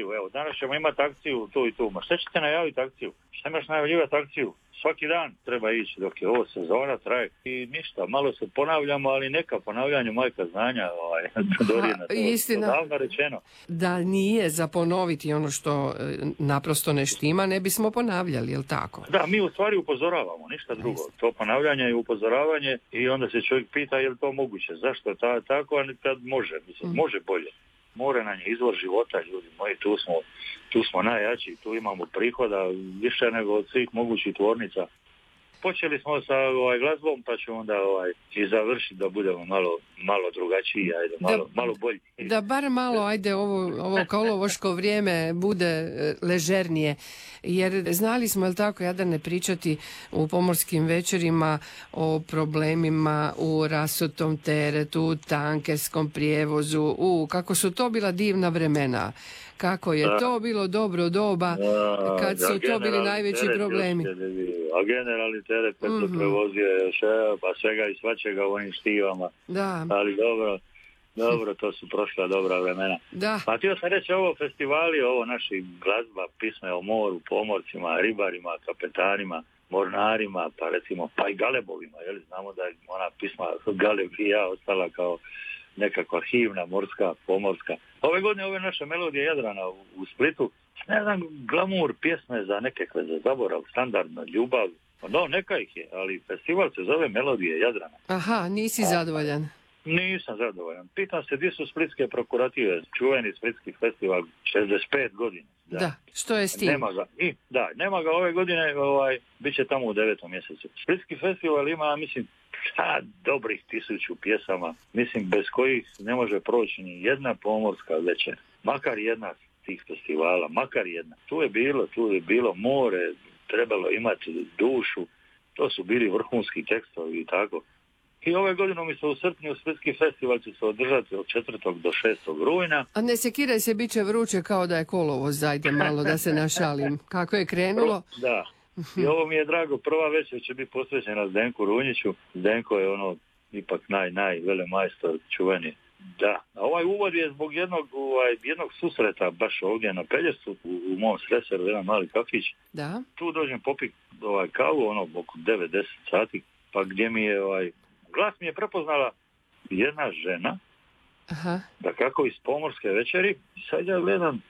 najavljuju, evo, danas ćemo imati akciju tu i tu, ma šta ćete najaviti akciju? Šta imaš najavljivati akciju? Svaki dan treba ići dok je ovo sezona traje i ništa, malo se ponavljamo, ali neka ponavljanje majka znanja, Dorina, istina, to davno rečeno. Da nije za ponoviti ono što naprosto ne štima, ne bismo ponavljali, jel tako? Da, mi u stvari upozoravamo, ništa drugo. To ponavljanje i upozoravanje i onda se čovjek pita je li to moguće, zašto je tako, a kad može, mislim, može bolje. More nam je izvor života, ljudi moji, tu smo najjači, tu imamo prihoda više nego od svih mogućih tvornica. Počeli smo sa glazbom, pa ću onda i završiti da budemo malo drugačiji, malo bolji. Da bar malo, ajde, ovo kolovoško vrijeme bude ležernije, jer znali smo, jel tako, Jadrane, pričati u pomorskim večerima o problemima u rasutom teretu, tankerskom prijevozu, kako su to bila divna vremena. Kako je to bilo dobro doba kad su to bili najveći problemi. A generalni teret kad se prevozio pa svega i svačega u onim štivama. Da. Ali dobro, to su prošla dobra vremena. Da. Pa htio sam reći, ovo festivali, ovo naši glazba, pisme o moru, pomorcima, ribarima, kapetanima, mornarima, pa recimo pa i galebovima, jel? Znamo da je ona pisma Galeb i ja ostala kao nekakva arhivna, morska, pomorska. Ove godine ove naše melodije Jadrana u Splitu, ne znam, glamur, pjesme za nekakve, za zaborav, standardno, ljubav, no neka ih je, ali festival se zove Melodije Jadrana. Aha, nisi zadovoljan? Nisam zadovoljan. Pitam se gdje su splitske prokurative, čuveni splitski festival, 65 godina. Da, što je s tim? Nema ga ove godine, bit će tamo u 9. mjesecu. Splitski festival ima, mislim, dobrih 1000 pjesama, mislim, bez kojih ne može proći ni jedna pomorska večer. Makar jedna tih festivala, makar jedna. Tu je bilo more, trebalo imati dušu, to su bili vrhunski tekstovi i tako. I ove godine mi se u srpnju Splitski festival će se održati od 4. do 6. rujna. A ne sekiraj se, bit će vruće kao da je kolovoz, dajte malo da se našalim. Kako je krenulo? Da. I ovo mi je drago, prva večer će biti posvećena Zdenku Runjiću. Zdenko je ipak velemajstor čuveni. Da, a ovaj uvod je zbog jednog susreta baš ovdje na Pelješcu u mom Sreseru, jedan mali kafić. Da. Tu dođem popiti kavu, oko 9-10 sati, pa gdje mi je glas mi je prepoznala jedna žena. Aha. Da kako iz pomorske večeri, sad ja gledam,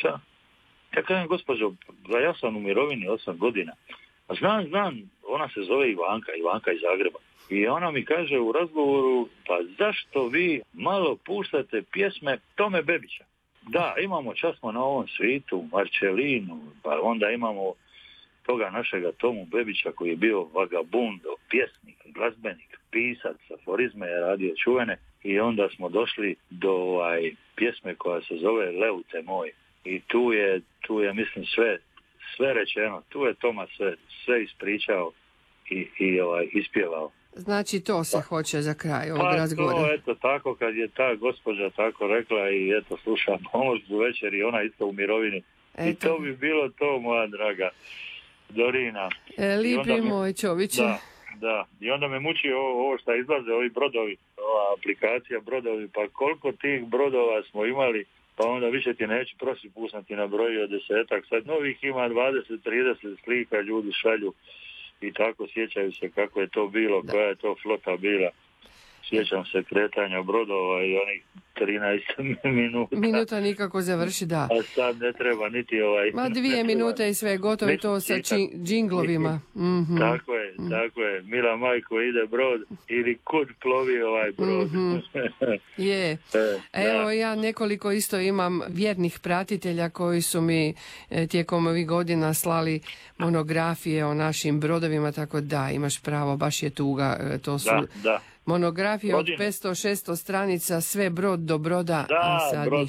ja kažem, gospođo, ja sam u mirovini 8 godina. A znam, ona se zove Ivanka iz Zagreba. I ona mi kaže u razgovoru, pa zašto vi malo puštate pjesme Tome Bebića? Da, imamo časno na ovom svitu, Marčelinu, pa onda imamo toga našega Tomu Bebića koji je bio vagabundo, pjesnik, glazbenik, pisac, aforizme je radio čuvene i onda smo došli do pjesme koja se zove Leute moj. I tu je mislim sve rečeno, tu je Toma sve ispričao i ispjevao. Znači to se hoće za kraj ovog razgovora. Pa to, eto, tako kad je ta gospođa tako rekla i eto, slušam pomorsku večer i ona isto u mirovini. Eto. I to bi bilo to, moja draga Dorina. Lipi moj čoviće. Da, i onda me muči ovo što izlaze, ovi brodovi, ova aplikacija brodovi, pa koliko tih brodova smo imali, pa onda više ti neću prosi pusnati na broju od 10-ak, sad novih ima 20-30 slika, ljudi šalju i tako sjećaju se kako je to bilo, koja je to flota bila. Sjećam se kretanja brodova i onih 13 minuta. Minuta nikako završi, da. A sad ne treba niti Ma 2 minute i sve je gotovo i to sa džinglovima. Mm-hmm. Tako je. Mila majko, ide brod ili kud plovi ovaj brod. Mm-hmm. Je. Evo ja nekoliko isto imam vjernih pratitelja koji su mi tijekom ovih godina slali monografije o našim brodovima, tako da imaš pravo, baš je tuga. To su... Da. Monografija od 500-600 stranica, sve brod do broda. Da,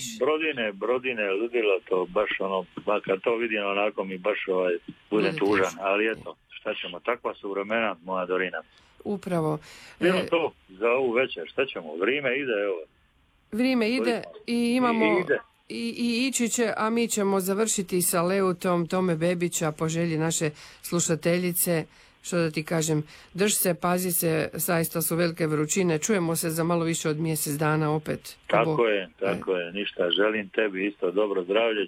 brodine, ludilo to, baš kad to vidim onako mi baš budem tužan, ali eto, šta ćemo, takva su vremena, moja Dorina. Upravo. Bilo to za ovu večer, šta ćemo, vrijeme ide, evo. Vrijeme ide i imamo... I ići će, a mi ćemo završiti sa Leutom Tome Bebića po želji naše slušateljice. Što da ti kažem, drž se, pazi se, zaista su velike vrućine, čujemo se za malo više od mjesec dana opet. Tako je, ništa, želim tebi isto dobro zdravlje,